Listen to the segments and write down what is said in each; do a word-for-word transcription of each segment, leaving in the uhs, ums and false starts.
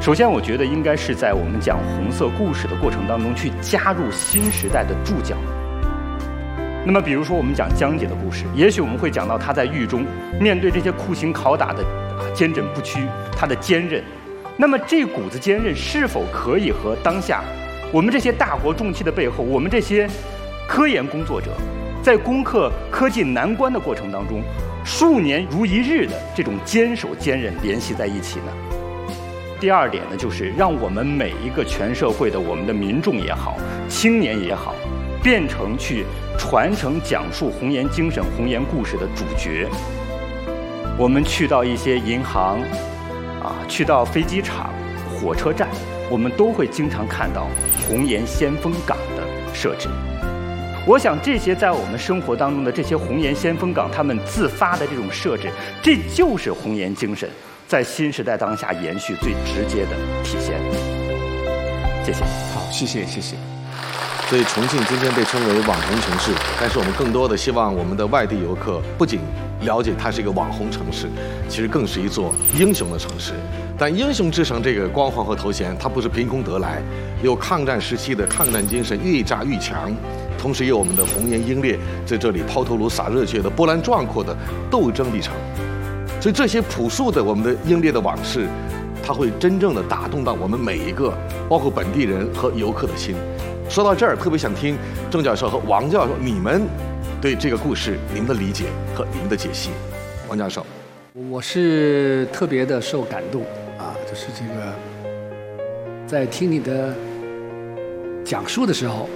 首先，我觉得应该是在我们讲红色故事的过程当中去加入新时代的注脚。那么，比如说我们讲江姐的故事，也许我们会讲到她在狱中面对这些酷刑拷打的啊坚贞不屈，她的坚韧。那么这股子坚韧是否可以和当下我们这些大国重器的背后，我们这些科研工作者在攻克科技难关的过程当中，数年如一日的这种坚守坚韧联系在一起呢？第二点呢，就是让我们每一个全社会的我们的民众也好，青年也好，变成去传承讲述红岩精神、红岩故事的主角。我们去到一些银行，啊，去到飞机场、火车站，我们都会经常看到红岩先锋岗的设置。我想，这些在我们生活当中的这些红岩先锋岗，他们自发的这种设置，这就是红岩精神在新时代当下延续最直接的体现。谢谢。 好，谢谢，谢谢。 所以重庆今天被称为网红城市，但是我们更多的希望我们的外地游客不仅了解它是一个网红城市，其实更是一座英雄的城市。但英雄之城这个光环和头衔，它不是凭空得来，有抗战时期的抗战精神愈战愈强，同时也有我们的红岩英烈在这里抛头颅洒热血的波澜壮阔的斗争历程。所以这些朴素的我们的英烈的往事，它会真正的打动到我们每一个，包括本地人和游客的心。说到这儿，特别想听郑教授和王教授你们对这个故事你们的理解和你们的解析。王教授， 我是特别的受感动啊，就是这个在听你的讲述的时候，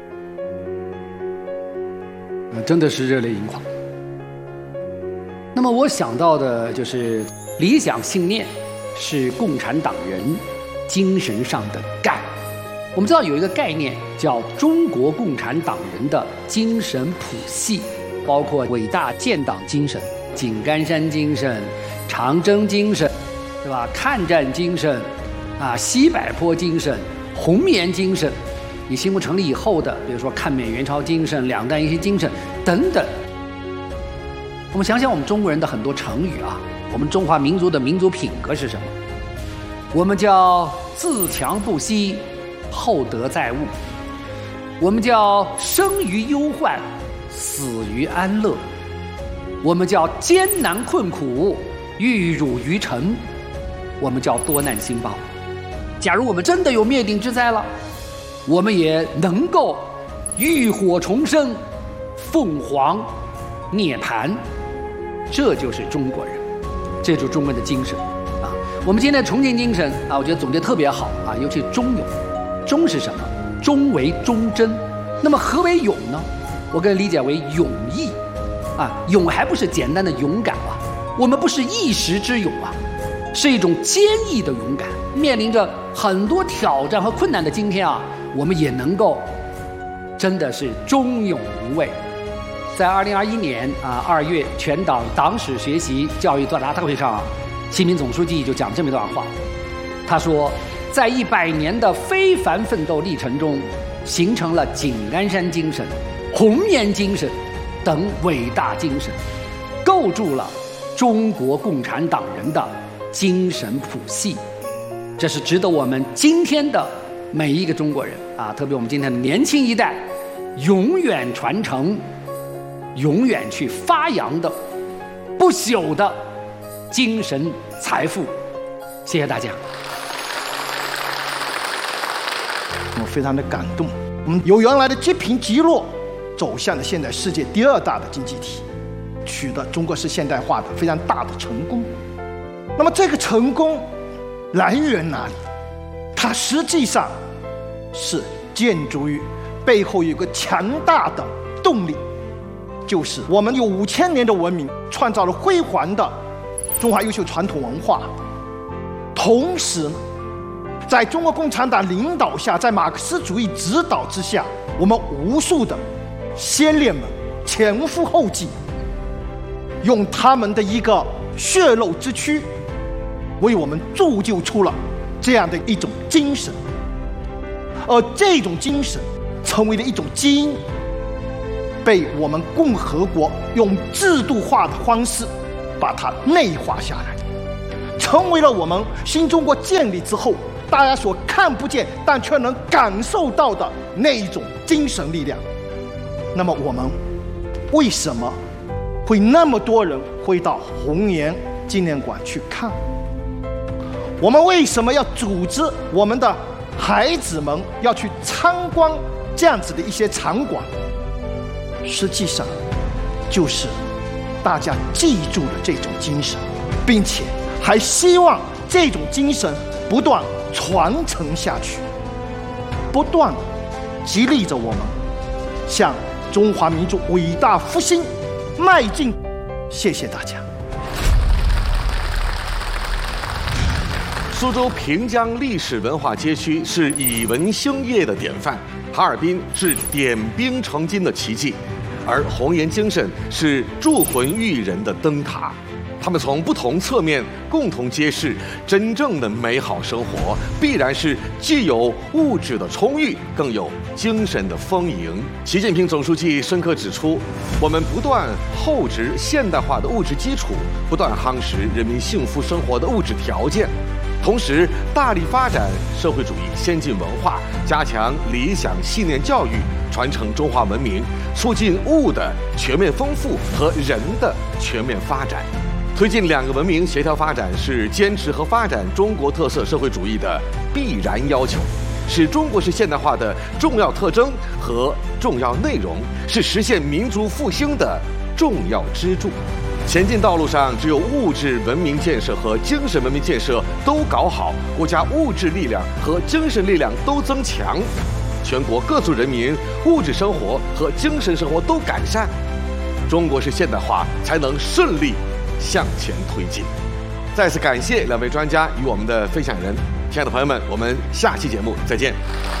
呃，真的是热泪盈眶。那么我想到的就是理想信念是共产党人精神上的钙。我们知道有一个概念叫中国共产党人的精神谱系，包括伟大建党精神、井冈山精神、长征精神，对吧？抗战精神，啊，西柏坡精神、红岩精神。你新国成立以后的，比如说抗美援朝精神、两弹一些精神等等。我们想想我们中国人的很多成语啊，我们中华民族的民族品格是什么？我们叫自强不息，厚德载物；我们叫生于忧患，死于安乐；我们叫艰难困苦，玉汝于成；我们叫多难兴邦。假如我们真的有灭顶之灾了，我们也能够浴火重生，凤凰涅槃。这就是中国人，这就是中国人的精神啊！我们今天的重庆精神啊，我觉得总结特别好啊，尤其忠勇。忠是什么？忠为忠贞。那么何为勇呢？我可以理解为勇毅啊，勇还不是简单的勇敢啊，我们不是一时之勇啊，是一种坚毅的勇敢。面临着很多挑战和困难的今天啊，我们也能够真的是忠勇无畏。在二零二一年啊二月全党党史学习教育座谈大会上，习近平总书记就讲这么一段话，他说，在一百年的非凡奋斗历程中，形成了井冈山精神、红岩精神等伟大精神，构筑了中国共产党人的精神谱系。这是值得我们今天的每一个中国人啊，特别我们今天的年轻一代，永远传承、永远去发扬的不朽的精神财富。谢谢大家。 我非常的感动，我们由原来的积贫积弱走向了现在世界第二大的经济体，取得中国式现代化的非常大的成功。那么这个成功来源哪里？它实际上是建筑于背后有个强大的动力，就是我们有五千年的文明，创造了辉煌的中华优秀传统文化，同时在中国共产党领导下，在马克思主义指导之下，我们无数的先烈们前赴后继，用他们的一个血肉之躯为我们铸就出了这样的一种精神，而这种精神成为了一种基因，被我们共和国用制度化的方式把它内化下来， 成为了我们新中国建立之后大家所看不见但却能感受到的那一种精神力量。那么我们为什么会那么多人会到红岩纪念馆去看？我们为什么要组织我们的孩子们要去参观这样子的一些场馆？实际上就是大家记住了这种精神，并且还希望这种精神不断传承下去，不断激励着我们向中华民族伟大复兴迈进。谢谢大家。 苏州平江历史文化街区是以文兴业的典范，哈尔滨是点兵成金的奇迹，而红岩精神是铸魂育人的灯塔。他们从不同侧面共同揭示，真正的美好生活必然是既有物质的充裕，更有精神的丰盈。习近平总书记深刻指出，我们不断厚植现代化的物质基础，不断夯实人民幸福生活的物质条件，同时大力发展社会主义先进文化，加强理想信念教育，传承中华文明，促进物的全面丰富和人的全面发展。推进两个文明协调发展是坚持和发展中国特色社会主义的必然要求，是中国式现代化的重要特征和重要内容，是实现民族复兴的重要支柱。前进道路上，只有物质文明建设和精神文明建设都搞好，国家物质力量和精神力量都增强，全国各族人民物质生活和精神生活都改善，中国式现代化才能顺利向前推进。再次感谢两位专家与我们的分享人，亲爱的朋友们，我们下期节目再见。